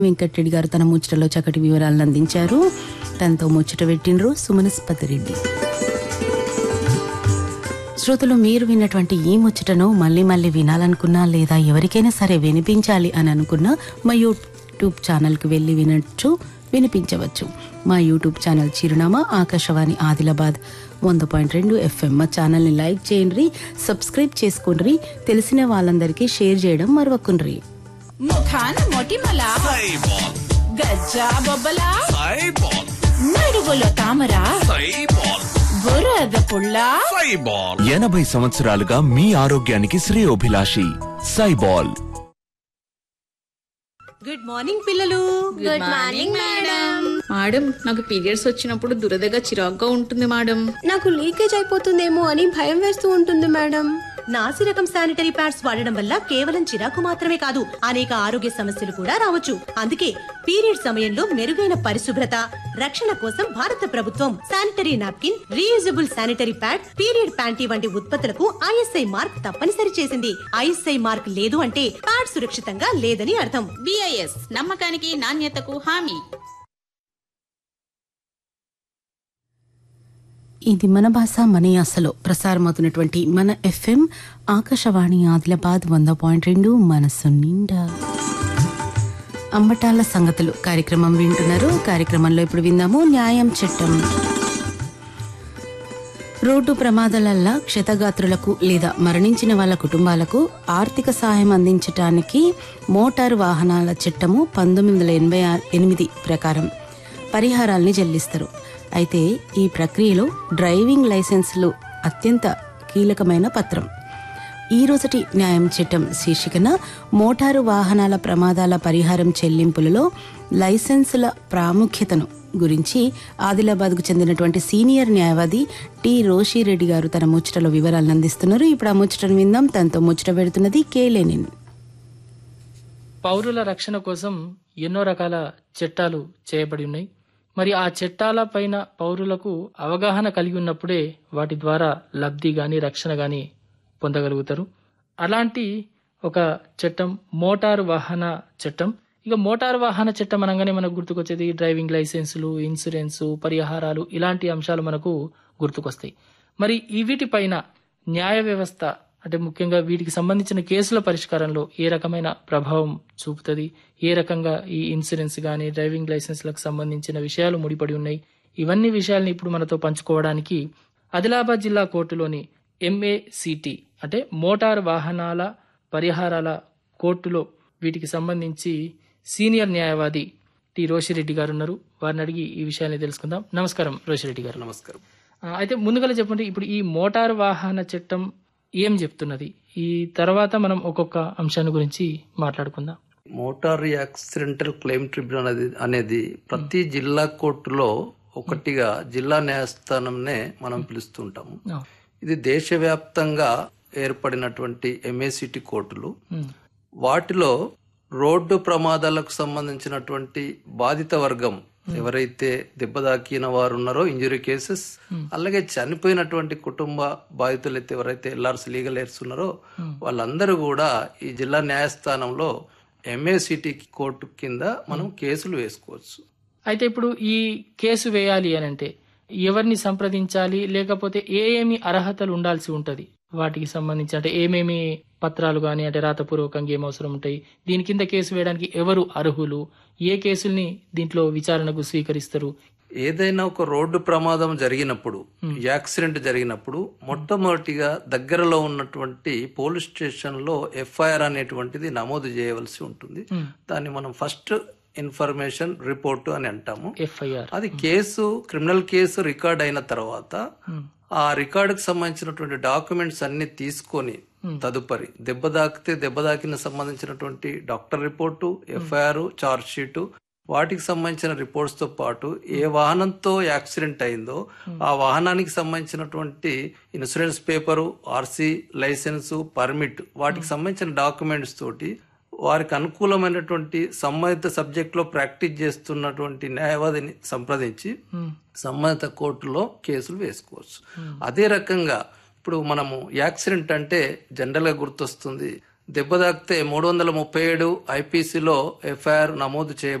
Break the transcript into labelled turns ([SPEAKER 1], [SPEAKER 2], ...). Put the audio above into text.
[SPEAKER 1] వెంకటరెడ్డి గారు తన ముచ్చటలో చక్కటి వివరాలను అందించారు. తనతో ముచ్చట పెట్టిండ్రు సుమనస్పతి రెడ్డి. శ్రోతలు, మీరు విన్నటువంటి ఈ ముచ్చటను మళ్ళీ మళ్ళీ వినాలనుకున్నా లేదా ఎవరికైనా సరే వినిపించాలి అని అనుకున్నా మా యూట్యూబ్ ఛానల్కి వెళ్ళి వినిపించవచ్చు. మా యూట్యూబ్ ఛానల్ చిరునామా ఆకాశవాణి ఆదిలాబాద్ 100.2 FM. మా ఛానల్ని లైక్ చేయండి, సబ్స్క్రైబ్ చేసుకోండి, తెలిసిన వాళ్ళందరికీ షేర్ చేయడం మరవకుండ్రి.
[SPEAKER 2] ముఖాన మొటిమల
[SPEAKER 3] సైబాల్,
[SPEAKER 2] గజ్జా బొబ్బల
[SPEAKER 3] సైబాల్,
[SPEAKER 2] నడువులో తామర
[SPEAKER 3] సైబాల్,
[SPEAKER 2] బురద పుల్ల
[SPEAKER 3] సైబాల్.
[SPEAKER 4] 80 సంవత్సరాలుగా మీ ఆరోగ్యానికి శ్రేయోభిలాషి సైబాల్.
[SPEAKER 5] గుడ్ మార్నింగ్ పిల్లలు.
[SPEAKER 2] Good morning madam. మేడం, నాకు పీరియడ్స్ వచ్చినప్పుడు దురదగా చిరాగ్గా ఉంటుంది మేడం.
[SPEAKER 5] నాకు లీకేజ్ అయిపోతుందేమో అని భయం వేస్తూ ఉంటుంది మేడం. నాసి రకం శానిటరీ ప్యాడ్స్ వాడడం వల్ల కేవలం చిరాకు మాత్రమే కాదు, అనేక ఆరోగ్య సమస్యలు కూడా రావచ్చు. అందుకే పీరియడ్ సమయంలో మెరుగైన పరిశుభ్రత, రక్షణ కోసం భారత ప్రభుత్వం sanitary napkin, reusable sanitary pad, period panty వంటి ఉత్పత్తులకు ISI మార్క్ తప్పనిసరి చేసింది. ISI మార్క్ లేదు అంటే ప్యాడ్ సురక్షితంగా లేదని అర్థం.
[SPEAKER 2] BIS నమ్మకానికి నాణ్యతకు హామీ.
[SPEAKER 1] ఇది మన భాష మన యాసలో ప్రసారమవుతున్నటువంటి మన FM ఆకాశవాణి ఆదిలాబాద్ 100.2 మనసు నిండా. అంబటాల సంగతులు కార్యక్రమం వింటున్నారు. కార్యక్రమంలో ఇప్పుడు విందాము న్యాయం చట్టం. రోడ్డు ప్రమాదాలల్ల క్షతగాత్రులకు లేదా మరణించిన వాళ్ళ కుటుంబాలకు ఆర్థిక సహాయం అందించటానికి మోటారు వాహనాల చట్టము 1988 ప్రకారం పరిహారాల్ని చెల్లిస్తారు. అయితే ఈ ప్రక్రియలో డ్రైవింగ్ లైసెన్సులు అత్యంత కీలకమైన పత్రం. ఈ రోజుటి న్యాయం చట్టం శీర్షికన మోటారు వాహనాల ప్రమాదాల పరిహారం చెల్లింపులలో లైసెన్సుల ప్రాముఖ్యతను గురించి ఆదిలాబాద్కు చెందినటువంటి సీనియర్ న్యాయవాది టి రోషిరెడ్డి గారు తన ముచ్చటలో వివరాలను అందిస్తున్నారు. ఇప్పుడు ఆ ముచ్చటను విందాం. తనతో ముచ్చట పెడుతున్నది కే లెనిన్.
[SPEAKER 6] పౌరుల రక్షణ కోసం ఎన్నో రకాల చట్టాలు చేయబడి ఉన్నాయి. మరి ఆ చట్టాల పైన పౌరులకు అవగాహన కలిగి ఉన్నప్పుడే వాటి ద్వారా లబ్ధి గాని రక్షణ గాని పొందగలుగుతారు. అలాంటి ఒక చట్టం మోటారు వాహన చట్టం. ఇక మోటారు వాహన చట్టం అనగానే మనకు గుర్తుకొచ్చేది డ్రైవింగ్ లైసెన్సులు, ఇన్సూరెన్సు, పరిహారాలు, ఇలాంటి అంశాలు మనకు గుర్తుకొస్తాయి. మరి వీటిపైన న్యాయ వ్యవస్థ అంటే ముఖ్యంగా వీటికి సంబంధించిన కేసుల పరిష్కారంలో ఏ రకమైన ప్రభావం చూపుతుంది, ఏ రకంగా ఈ ఇన్సూరెన్స్ గానీ డ్రైవింగ్ లైసెన్స్లకు సంబంధించిన విషయాలు ముడిపడి ఉన్నాయి, ఇవన్నీ విషయాల్ని ఇప్పుడు మనతో పంచుకోవడానికి ఆదిలాబాద్ జిల్లా కోర్టులోని MACT అంటే మోటార్ వాహనాల పరిహారాల కోర్టులో వీటికి సంబంధించి సీనియర్ న్యాయవాది టి రోషిరెడ్డి గారు ఉన్నారు. వారిని అడిగి ఈ విషయాన్ని తెలుసుకుందాం. నమస్కారం రోషిరెడ్డి గారు.
[SPEAKER 7] నమస్కారం.
[SPEAKER 6] అయితే ముందుగా చెప్పండి, ఇప్పుడు ఈ మోటారు వాహన చట్టం ఏం చెప్తున్నది, ఈ తర్వాత మనం ఒక్కొక్క అంశాన్ని గురించి మాట్లాడుకుందాం.
[SPEAKER 7] మోటార్ యాక్సిడెంటల్ క్లెయిమ్ ట్రిబ్యునల్ అనేది ప్రతి జిల్లా కోర్టులో ఒకటిగా జిల్లా న్యాయస్థానంనే మనం పిలుస్తుంటాము. ఇది దేశవ్యాప్తంగా ఏర్పడినటువంటి MACT కోర్టులు. వాటిలో రోడ్డు ప్రమాదాలకు సంబంధించినటువంటి బాధిత వర్గం ఎవరైతే దెబ్బతాకిన వారు ఉన్నారో, ఇంజురీ కేసెస్, అలాగే చనిపోయినటువంటి కుటుంబ బాధితులు అయితే ఎవరైతే LRs లీగల్ ఎయిర్స్ ఉన్నారో వాళ్ళందరూ కూడా ఈ జిల్లా న్యాయస్థానంలో MACT కోర్టు కింద మనం కేసులు వేసుకోవచ్చు.
[SPEAKER 6] అయితే ఇప్పుడు ఈ కేసు వేయాలి అని అంటే ఎవరిని సంప్రదించాలి, లేకపోతే ఏమేమి అర్హతలు ఉండాల్సి ఉంటది, వాటికి సంబంధించి అంటే ఏమేమి పత్రాలు గానీ అంటే రాతపూర్వకంగా ఏం అవసరం ఉంటాయి, దీని కింద కేసు వేయడానికి ఎవరు అర్హులు, ఏ కేసుల్ని దీంట్లో విచారణకు స్వీకరిస్తారు?
[SPEAKER 7] ఏదైనా ఒక రోడ్డు ప్రమాదం జరిగినప్పుడు, యాక్సిడెంట్ జరిగినప్పుడు మొట్టమొదటిగా దగ్గరలో ఉన్నటువంటి పోలీస్ స్టేషన్ లో FIR అనేటువంటిది నమోదు చేయవలసి ఉంటుంది. దాన్ని మనం ఫస్ట్ ఇన్ఫర్మేషన్ రిపోర్ట్ అని అంటాము.
[SPEAKER 6] FIR
[SPEAKER 7] అది కేసు, క్రిమినల్ కేసు రికార్డ్ అయిన తర్వాత ఆ రికార్డుకు సంబంధించినటువంటి డాక్యుమెంట్స్ అన్ని తీసుకొని తదుపరి దెబ్బతాకిన సంబంధించినటువంటి doctor report, FIR, charge sheet, వాటికి సంబంధించిన రిపోర్ట్స్ తో పాటు ఏ వాహనంతో యాక్సిడెంట్ అయిందో ఆ వాహనానికి సంబంధించినటువంటి insurance paper, RC licence, permit, వాటికి సంబంధించిన డాక్యుమెంట్స్ తోటి వారికి అనుకూలమైనటువంటి సంబంధిత సబ్జెక్ట్ లో ప్రాక్టీస్ చేస్తున్నటువంటి న్యాయవాదిని సంప్రదించి సంబంధిత కోర్టులో కేసులు వేసుకోవచ్చు. అదే రకంగా ఇప్పుడు మనము యాక్సిడెంట్ అంటే జనరల్ గా గుర్తొస్తుంది దెబ్బ తాకితే 337 ఐపీసీలో ఎఫ్ఐఆర్ నమోదు చేయబడింది.